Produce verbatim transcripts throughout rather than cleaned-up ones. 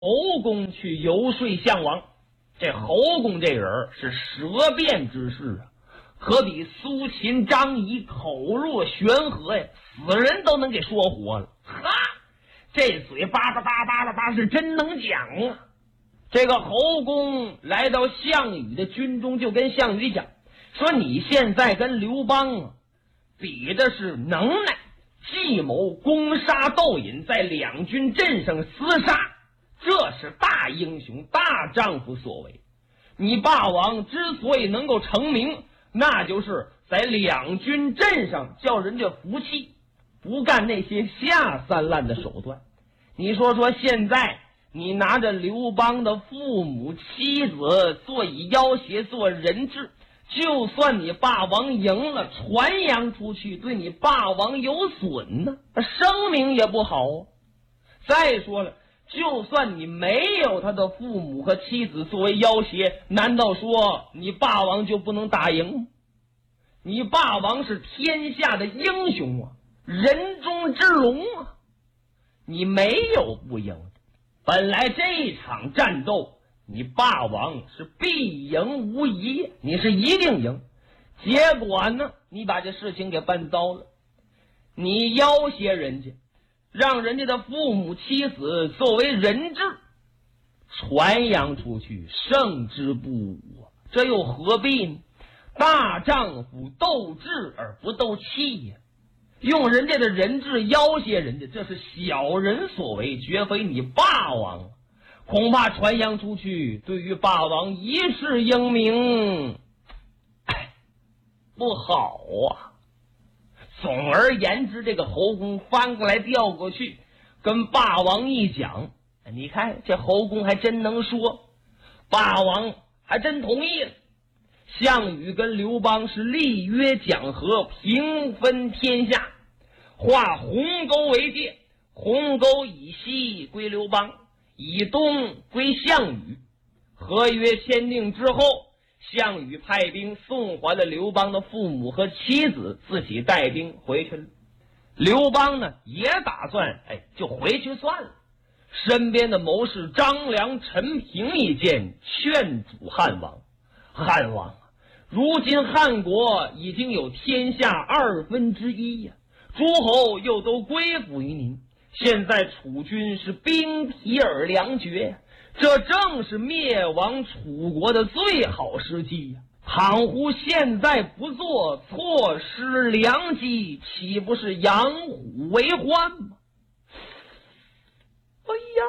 侯公去游说项王。这侯公这人是舌辩之士啊，可比苏秦、张仪口若悬河呀，死人都能给说活了。哈，这嘴巴巴巴巴巴巴是真能讲啊！这个侯公来到项羽的军中，就跟项羽讲说：“你现在跟刘邦啊，比的是能耐、计谋、攻杀斗隐，在两军阵上厮杀，这是大英雄、大丈夫所为。你霸王之所以能够成名，那就是在两军阵上叫人家服气，不干那些下三滥的手段。你说说现在你拿着刘邦的父母妻子做以要挟做人质，就算你霸王赢了，传扬出去对你霸王有损呢，声名也不好啊。再说了，就算你没有他的父母和妻子作为要挟，难道说你霸王就不能打赢？你霸王是天下的英雄啊，人中之龙啊，你没有不赢的。本来这场战斗你霸王是必赢无疑，你是一定赢。结果呢，你把这事情给办糟了，你要挟人家，让人家的父母妻子作为人质传扬出去，胜之不武啊，这又何必呢？大丈夫斗智而不斗气呀，用人家的人质要挟人家，这是小人所为，绝非你霸王。恐怕传扬出去，对于霸王一世英名不好啊。总而言之，这个侯公翻过来调过去跟霸王一讲，你看这侯公还真能说，霸王还真同意了。项羽跟刘邦是立约讲和，平分天下，划鸿沟为界，鸿沟以西归刘邦，以东归项羽。合约签订之后，项羽派兵送还了刘邦的父母和妻子，自己带兵回去了。刘邦呢，也打算哎就回去算了。身边的谋士张良、陈平一见，劝阻汉王：汉王，如今汉国已经有天下二分之一呀、啊，诸侯又都归附于您，现在楚军是兵疲而粮绝呀、啊，这正是灭亡楚国的最好时机呀、啊！倘乎现在不做，错失良机，岂不是养虎为患吗？哎呀，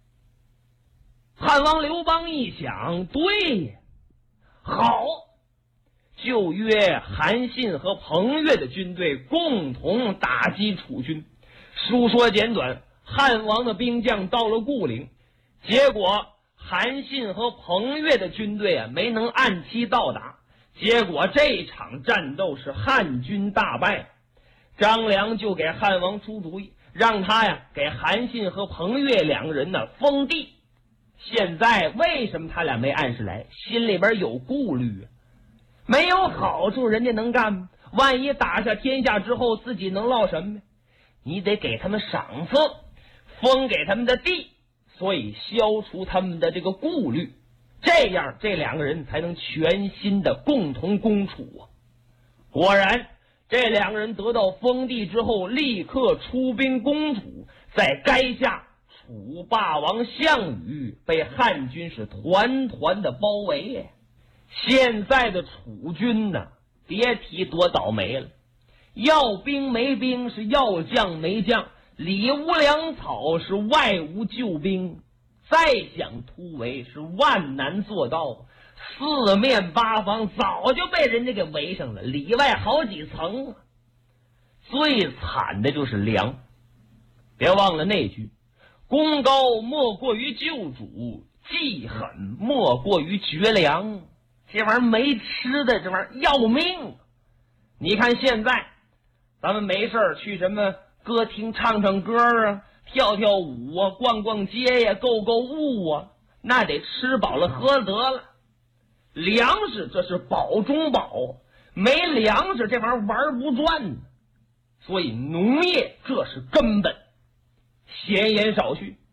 汉王刘邦一想，对呀，好，就约韩信和彭越的军队共同打击楚军。书说简短，汉王的兵将到了固陵，结果韩信和彭越的军队啊没能按期到达，结果这场战斗是汉军大败。张良就给汉王出主意，让他呀给韩信和彭越两个人呢封地。现在为什么他俩没按时来？心里边有顾虑啊，没有好处人家能干吗？万一打下天下之后自己能落什么？你得给他们赏赐，封给他们的地，所以消除他们的这个顾虑，这样这两个人才能全心的共同攻楚啊。果然这两个人得到封地之后，立刻出兵攻楚，在垓下楚霸王项羽被汉军是团团的包围。现在的楚军呢，别提多倒霉了，要兵没兵，是要将没将，里无粮草，是外无救兵，再想突围是万难做到，四面八方早就被人家给围上了，里外好几层。最惨的就是粮，别忘了那句，功高莫过于救主，记狠莫过于绝粮。这玩意儿没吃的，这玩意儿要命。你看现在咱们没事去什么歌厅唱唱歌啊，跳跳舞啊，逛逛街呀，购购物啊，那得吃饱了喝得了。粮食这是宝中宝，没粮食这玩意儿玩不转呢。所以农业这是根本。闲言少叙，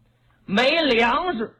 没粮食，